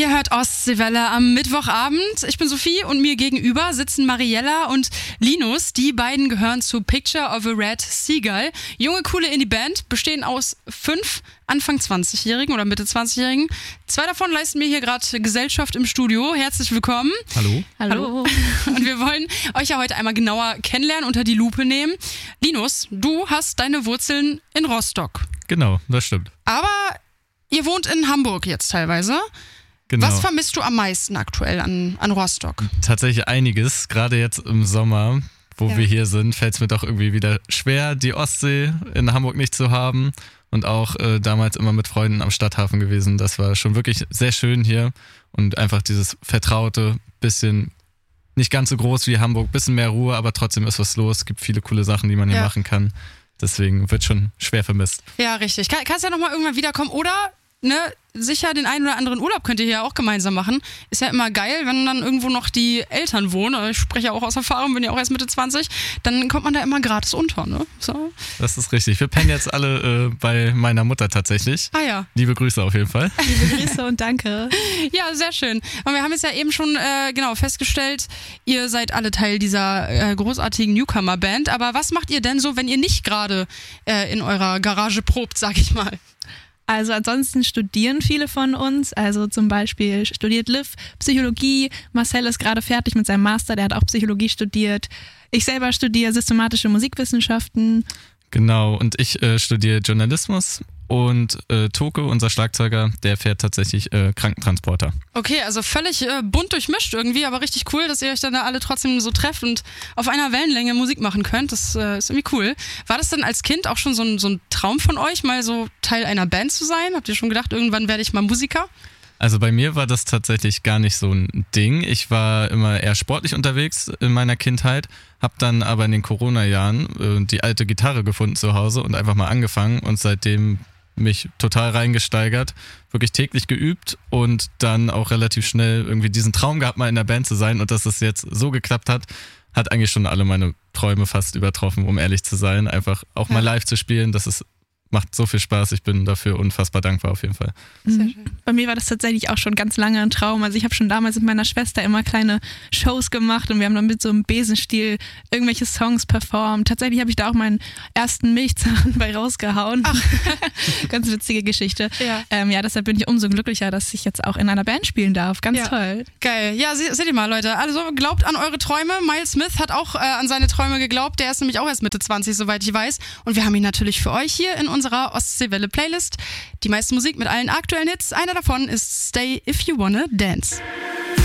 Ihr hört Ostseewelle am Mittwochabend. Ich bin Sophie und mir gegenüber sitzen Mariella und Linus. Die beiden gehören zu Picture of a Red Seagull. Junge, coole Indie-Band, bestehen aus 5 Anfang 20-Jährigen oder Mitte 20-Jährigen. 2 davon leisten mir hier gerade Gesellschaft im Studio. Herzlich willkommen. Hallo. Hallo. Und wir wollen euch ja heute einmal genauer kennenlernen, unter die Lupe nehmen. Linus, du hast deine Wurzeln in Rostock. Genau, das stimmt. Aber ihr wohnt in Hamburg jetzt teilweise. Genau. Was vermisst du am meisten aktuell an Rostock? Tatsächlich einiges. Gerade jetzt im Sommer, wo Ja. wir hier sind, fällt es mir doch irgendwie wieder schwer, die Ostsee in Hamburg nicht zu haben. Und auch damals immer mit Freunden am Stadthafen gewesen. Das war schon wirklich sehr schön hier. Und einfach dieses vertraute, bisschen nicht ganz so groß wie Hamburg, bisschen mehr Ruhe, aber trotzdem ist was los. Es gibt viele coole Sachen, die man hier machen kann. Deswegen wird schon schwer vermisst. Ja, richtig. Kannst ja nochmal irgendwann wiederkommen oder, ne, sicher den einen oder anderen Urlaub könnt ihr hier auch gemeinsam machen. Ist ja immer geil, wenn dann irgendwo noch die Eltern wohnen. Ich spreche ja auch aus Erfahrung, bin ja auch erst Mitte 20. Dann kommt man da immer gratis unter, ne? So. Das ist richtig. Wir pennen jetzt alle bei meiner Mutter tatsächlich. Ah ja. Liebe Grüße auf jeden Fall. Liebe Grüße und danke. Ja, sehr schön. Und wir haben jetzt ja eben schon festgestellt, ihr seid alle Teil dieser großartigen Newcomer-Band. Aber was macht ihr denn so, wenn ihr nicht gerade in eurer Garage probt, sag ich mal? Also ansonsten studieren viele von uns, also zum Beispiel studiert Liv Psychologie, Marcel ist gerade fertig mit seinem Master, der hat auch Psychologie studiert. Ich selber studiere systematische Musikwissenschaften. Genau, und ich studiere Journalismus und Toke, unser Schlagzeuger, der fährt tatsächlich Krankentransporter. Okay, also völlig bunt durchmischt irgendwie, aber richtig cool, dass ihr euch dann da alle trotzdem so trefft und auf einer Wellenlänge Musik machen könnt. Das ist irgendwie cool. War das denn als Kind auch schon so ein Traum von euch, mal so Teil einer Band zu sein? Habt ihr schon gedacht, irgendwann werde ich mal Musiker? Also bei mir war das tatsächlich gar nicht so ein Ding. Ich war immer eher sportlich unterwegs in meiner Kindheit, habe dann aber in den Corona-Jahren die alte Gitarre gefunden zu Hause und einfach mal angefangen und seitdem mich total reingesteigert, wirklich täglich geübt und dann auch relativ schnell irgendwie diesen Traum gehabt, mal in der Band zu sein und dass es jetzt so geklappt hat, hat eigentlich schon alle meine Träume fast übertroffen, um ehrlich zu sein. Einfach auch mal live zu spielen, macht so viel Spaß. Ich bin dafür unfassbar dankbar auf jeden Fall. Sehr schön. Bei mir war das tatsächlich auch schon ganz lange ein Traum. Also ich habe schon damals mit meiner Schwester immer kleine Shows gemacht und wir haben dann mit so einem Besenstiel irgendwelche Songs performt. Tatsächlich habe ich da auch meinen ersten Milchzahn bei rausgehauen. Ach. Ganz witzige Geschichte. Ja. Deshalb bin ich umso glücklicher, dass ich jetzt auch in einer Band spielen darf. Ganz toll. Geil. Ja, seht ihr mal, Leute. Also glaubt an eure Träume. Miles Smith hat auch an seine Träume geglaubt. Der ist nämlich auch erst Mitte 20, soweit ich weiß. Und wir haben ihn natürlich für euch hier in unserer Ostseewelle-Playlist. Die meiste Musik mit allen aktuellen Hits. Einer davon ist Stay If You Wanna Dance.